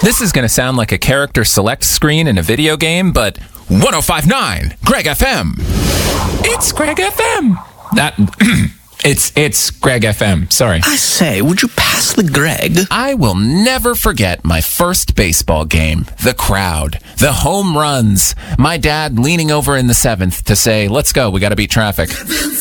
This is going to sound like a character select screen in a video game, but 105.9 Greg FM. It's Greg FM. It's Greg FM. Sorry. I say, would you pass the Greg? I will never forget my first baseball game. The crowd. The home runs. My dad leaning over in the seventh to say, let's go, we got to beat traffic.